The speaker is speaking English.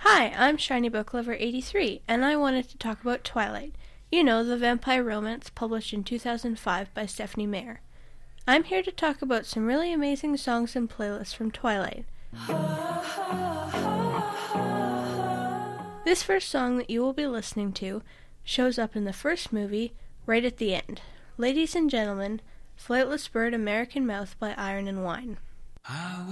Hi, I'm Shiny Book Lover 83, and I wanted to talk about Twilight. You know, the vampire romance published in 2005 by Stephenie Meyer. I'm here to talk about some really amazing songs and playlists from Twilight. This first song that you will be listening to shows up in the first movie right at the end. Ladies and gentlemen, Flightless Bird American Mouth by Iron and Wine.